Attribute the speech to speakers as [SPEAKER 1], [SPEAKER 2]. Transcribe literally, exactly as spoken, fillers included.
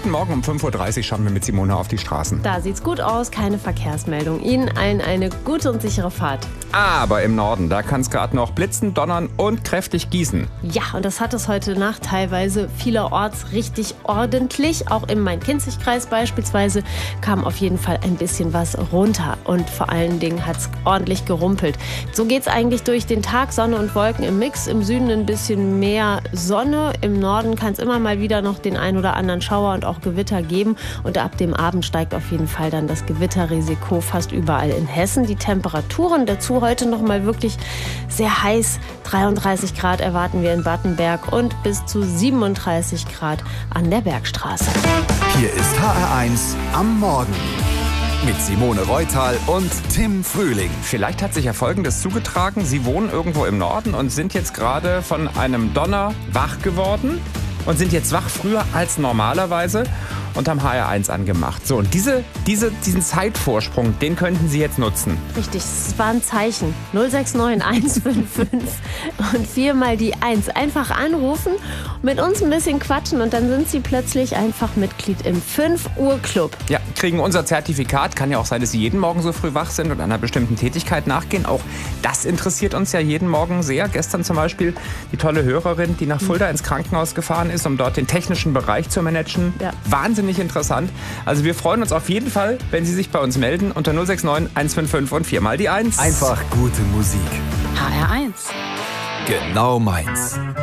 [SPEAKER 1] Guten Morgen, um fünf Uhr dreißig schauen wir mit Simone auf die Straßen.
[SPEAKER 2] Da sieht's gut aus, keine Verkehrsmeldung. Ihnen allen eine gute und sichere Fahrt.
[SPEAKER 1] Aber im Norden, da kann es gerade noch blitzen, donnern und kräftig gießen.
[SPEAKER 2] Ja, und das hat es heute Nacht teilweise vielerorts richtig ordentlich. Auch im Main-Kinzig-Kreis beispielsweise kam auf jeden Fall ein bisschen was runter. Und vor allen Dingen hat's ordentlich gerumpelt. So geht's eigentlich durch den Tag, Sonne und Wolken im Mix. Im Süden ein bisschen mehr Sonne. Im Norden kann es immer mal wieder noch den ein oder anderen Schauer und auch Gewitter geben. Und ab dem Abend steigt auf jeden Fall dann das Gewitterrisiko fast überall in Hessen. Die Temperaturen dazu heute noch mal wirklich sehr heiß. dreiunddreißig Grad erwarten wir in Battenberg und bis zu siebenunddreißig Grad an der Bergstraße.
[SPEAKER 3] Hier ist H R eins am Morgen mit Simone Reutal und Tim Frühling.
[SPEAKER 1] Vielleicht hat sich ja Folgendes zugetragen. Sie wohnen irgendwo im Norden und sind jetzt gerade von einem Donner wach geworden und sind jetzt wach früher als normalerweise und haben H R eins angemacht. So, und diese, diese, diesen Zeitvorsprung, den könnten Sie jetzt nutzen.
[SPEAKER 2] Richtig, es war ein Zeichen. null sechs neun eins fünf fünf und viermal die eins. Einfach anrufen, mit uns ein bisschen quatschen und dann sind Sie plötzlich einfach Mitglied im fünf Uhr Club.
[SPEAKER 1] Ja, kriegen unser Zertifikat. Kann ja auch sein, dass Sie jeden Morgen so früh wach sind und einer bestimmten Tätigkeit nachgehen. Auch das interessiert uns ja jeden Morgen sehr. Gestern zum Beispiel die tolle Hörerin, die nach Fulda ins Krankenhaus gefahren ist, um dort den technischen Bereich zu managen. Ja. Wahnsinnig interessant. Also wir freuen uns auf jeden Fall, wenn Sie sich bei uns melden unter null sechs neun eins fünf fünf und viermal die eins.
[SPEAKER 3] Einfach gute Musik.
[SPEAKER 2] H R eins.
[SPEAKER 3] Genau meins.